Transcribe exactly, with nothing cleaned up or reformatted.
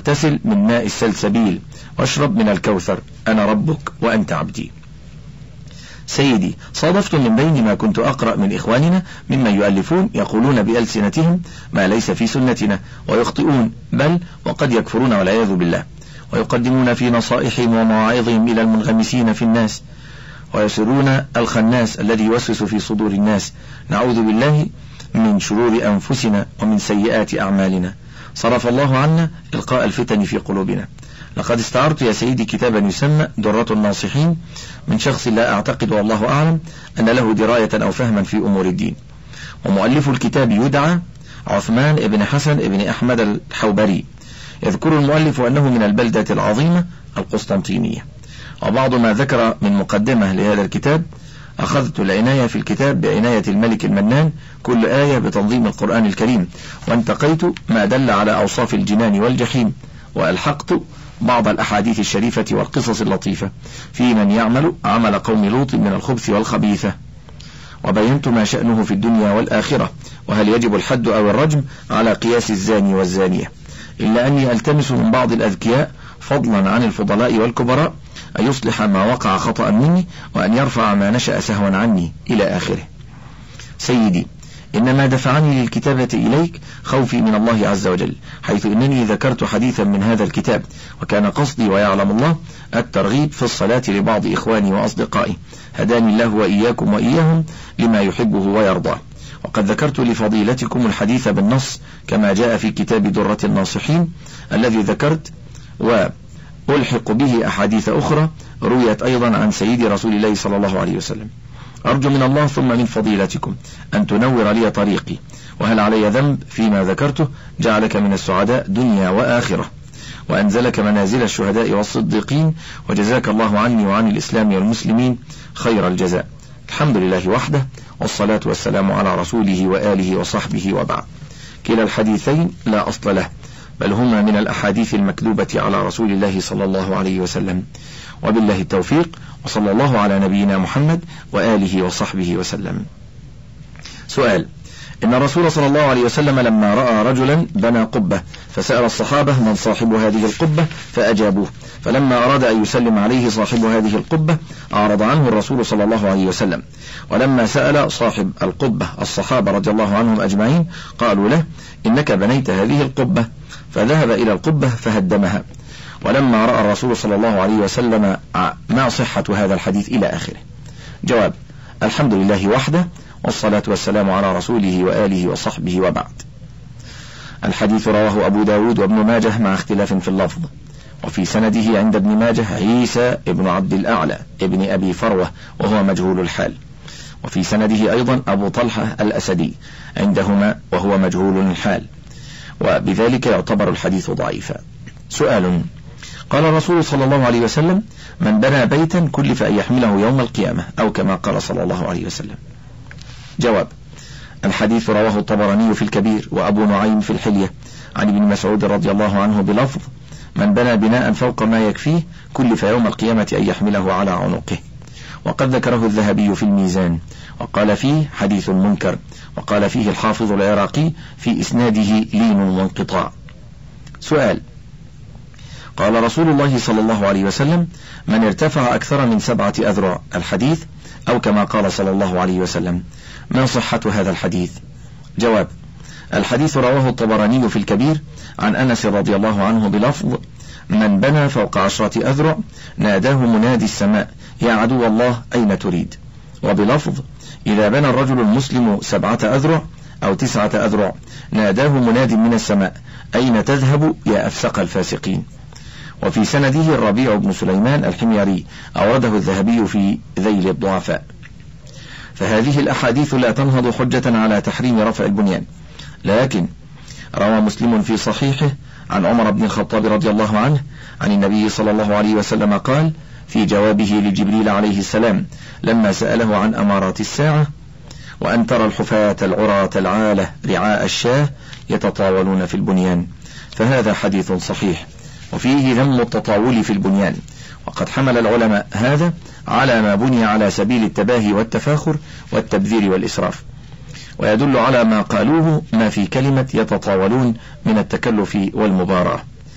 اغتسل من ماء السلسبيل واشرب من الكوثر، أنا ربك وأنت عبدي. سيدي، صادفت من بين ما كنت أقرأ من إخواننا ممن يؤلفون يقولون بألسنتهم ما ليس في سنتنا ويخطئون، بل وقد يكفرون والعياذ بالله، ويقدمون في نصائحهم ومواعظهم إلى المنغمسين في الناس، ويسرون الخناس الذي يوسوس في صدور الناس. نعوذ بالله من شرور أنفسنا ومن سيئات أعمالنا. صرف الله عنا إلقاء الفتن في قلوبنا. لقد استعرت يا سيدي كتابا يسمى درة الناصحين من شخص لا أعتقد والله أعلم أن له دراية أو فهما في أمور الدين، ومؤلف الكتاب يدعى عثمان بن حسن بن أحمد الحوبري. يذكر المؤلف أنه من البلدة العظيمة القسطنطينية. وبعض ما ذكر من مقدمة لهذا الكتاب: أخذت العناية في الكتاب بعناية الملك المنان كل آية بتنظيم القرآن الكريم، وانتقيت ما دل على أوصاف الجنان والجحيم، وألحقت بعض الأحاديث الشريفة والقصص اللطيفة في من يعمل عمل قوم لوط من الخبث والخبيثة، وبينت ما شأنه في الدنيا والآخرة، وهل يجب الحد أو الرجم على قياس الزاني والزانية، إلا أني ألتمس من بعض الأذكياء فضلا عن الفضلاء والكبراء أن يصلح ما وقع خطأ مني، وأن يرفع ما نشأ سهوا عني إلى آخره. سيدي، إنما دفعني للكتابة إليك خوفي من الله عز وجل، حيث إنني ذكرت حديثا من هذا الكتاب، وكان قصدي ويعلم الله الترغيب في الصلاة لبعض إخواني وأصدقائي، هداني الله وإياكم وإياهم لما يحبه ويرضاه. وقد ذكرت لفضيلتكم الحديث بالنص كما جاء في كتاب درة الناصحين الذي ذكرت، وألحق به أحاديث أخرى رويت أيضا عن سيد رسول الله صلى الله عليه وسلم. أرجو من الله ثم من فضيلتكم أن تنور لي طريقي، وهل علي ذنب فيما ذكرته؟ جعلك من السعداء دنيا وآخرة، وأنزلك منازل الشهداء والصديقين، وجزاك الله عني وعن الإسلام والمسلمين خير الجزاء. الحمد لله وحده، والصلاة والسلام على رسوله وآله وصحبه، وبعد. كلا الحديثين لا أصل له، بل هما من الأحاديث المكذوبة على رسول الله صلى الله عليه وسلم، وبالله التوفيق، وصلى الله على نبينا محمد وآله وصحبه وسلم. سؤال: إن الرسول صلى الله عليه وسلم لما رأى رجلا بنى قبة فسأل الصحابة من صاحب هذه القبة فأجابوه، فلما أراد أن يسلم عليه صاحب هذه القبة أعرض عنه الرسول صلى الله عليه وسلم، ولما سأل صاحب القبة الصحابة رضي الله عنهم أجمعين قالوا له: إنك بنيت هذه القبة، فذهب إلى القبة فهدمها. ولما رأى الرسول صلى الله عليه وسلم ما صحة هذا الحديث إلى آخره. جواب: الحمد لله وحده، والصلاة والسلام على رسوله وآله وصحبه، وبعد. الحديث رواه أبو داود وابن ماجه مع اختلاف في اللفظ، وفي سنده عند ابن ماجه عيسى ابن عبد الأعلى ابن أبي فروة وهو مجهول الحال، وفي سنده أيضا أبو طلحة الأسدي عندهما وهو مجهول الحال، وبذلك يعتبر الحديث ضعيفا. سؤال: قال الرسول صلى الله عليه وسلم: من بنى بيتا كلف أن يحمله يوم القيامة، أو كما قال صلى الله عليه وسلم. جواب: الحديث رواه الطبراني في الكبير وأبو نعيم في الحلية عن ابن مسعود رضي الله عنه بلفظ: من بنى بناء فوق ما يكفيه كلف يوم القيامة أن يحمله على عنقه. وقد ذكره الذهبي في الميزان وقال فيه حديث منكر، وقال فيه الحافظ العراقي في إسناده لين وانقطاع. سؤال: قال رسول الله صلى الله عليه وسلم: من ارتفع أكثر من سبعة أذرع، الحديث، أو كما قال صلى الله عليه وسلم. ما صحة هذا الحديث؟ جواب: الحديث رواه الطبراني في الكبير عن أنس رضي الله عنه بلفظ: من بنى فوق عشرة أذرع ناداه منادي السماء يا عدو الله أين تريد، وبلفظ: إذا بنى الرجل المسلم سبعة أذرع أو تسعة أذرع ناداه مناد من السماء أين تذهب يا أفسق الفاسقين. وفي سنده الربيع بن سليمان الحميري أورده الذهبي في ذيل الضعفاء. فهذه الأحاديث لا تنهض حجة على تحريم رفع البنيان، لكن روى مسلم في صحيحه عن عمر بن الخطاب رضي الله عنه عن النبي صلى الله عليه وسلم قال في جوابه لجبريل عليه السلام لما سأله عن أمارات الساعة: وأن ترى الحفاة العراة العالة رعاء الشاه يتطاولون في البنيان. فهذا حديث صحيح، وفيه ذم التطاول في البنيان، وقد حمل العلماء هذا على ما بني على سبيل التباهي والتفاخر والتبذير والإسراف، ويدل على ما قالوه ما في كلمة يتطاولون من التكلف والمباراة.